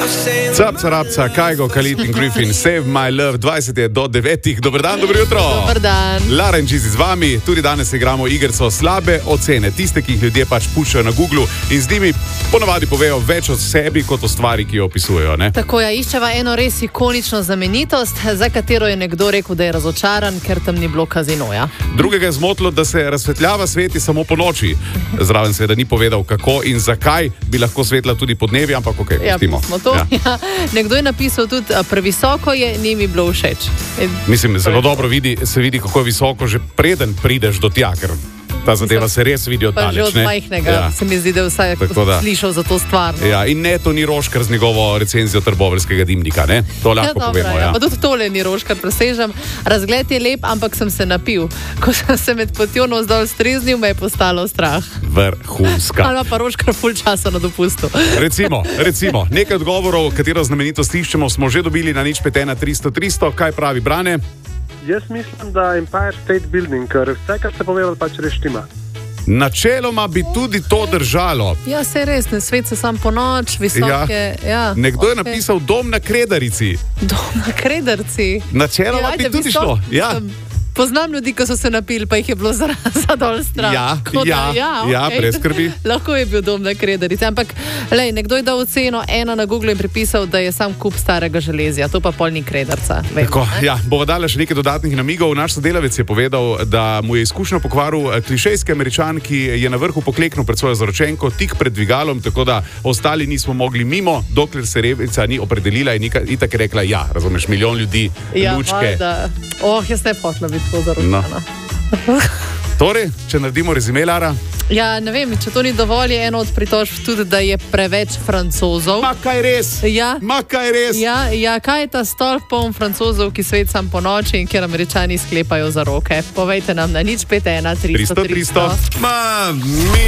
Capca, rapca, Kajgo, Khalid in Griffin, Save My Love, 20 do 9. Dober dan, dobro jutro. Dober dan. Lara in Čizi z vami, tudi danes igramo igrico slabe ocene. Tiste, ki jih ljudje pač puščajo na Googlu in z njimi ponavadi povejo več o sebi kot o stvari, ki jo opisujejo. Ne? Tako je, iščeva eno res ikonično znamenitost, za katero je nekdo rekel, da je razočaran, ker tam ni bilo kazinoja. Drugega je zmotilo, da se razsvetljava sveti samo po noči. Zraven seveda ni povedal, kako in zakaj bi lahko svetla tudi podnevi, ampak ok, pustimo. Ja. Nekdo je napisal tudi, previsoko je, ni mi bilo všeč. Mislim, zelo dobro se vidi, kako je visoko, že preden prideš do tja, ker ta zadeva se res vidi od daleč. Že od majhnega se mi zdi, da je vsaj slišal za to stvar. No? Ja, in ne, to ni Roškar z njegovo recenzijo trboveljskega dimnika, ne? To lahko povemo. Ja. Pa tudi tole ni Roškar, presežem. Razgled je lep, ampak sem se napil. Ko sem se med potjo navzdol streznil, me je postalo strah. Vrhunska. Ali pa Roškar ful časa na dopustu. Recimo, nekaj odgovorov, katero znamenitost iščemo, smo že dobili na 051 300 300. Kaj pravi Brane? Jaz mislim, da Empire State Building, ker vse, kar ste povedali, pač reštima. Načeloma bi tudi to držalo. Ja, se res, ne, svet se sam po noč, visoke. Ja, nekdo je napisal Dom na Kredarici. Dom na Kredarici? Načeloma bi tudi šlo. Ja. Poznam ljudi, ko so se napili, pa jih je bilo za dol stran. Ja, brez skrbi. Lahko je bil Dom na Kredarici. Ampak, lej, nekdo je dal oceno 1 na Google in pripisal, da je sam kup starega železja. To pa pol ni Kredarca. Tako, ja, bova dala še nekaj dodatnih namigov. Naš sodelavec je povedal, da mu je izkušnjo pokvaril klišejski Američan, ki je na vrhu pokleknul pred svojo zaročenko, tik pred dvigalom, tako da ostali nismo mogli mimo, dokler se Revica ni opredelila in itak je rekla, ja, razumeš, milijon ljudi, lučke. Jaz ne potla biti zaročena. Torej, če naredimo rezime, Lara? Ja, ne vem, če to ni dovolj, je eno od pritožb tudi, da je preveč Francozov. Ma kaj res? Ja. Ma kaj res? Ja, kaj je ta stolp poln Francozov, ki svet sam po noči in kjer Američani sklepajo za roke? Povejte nam na 051 300 300.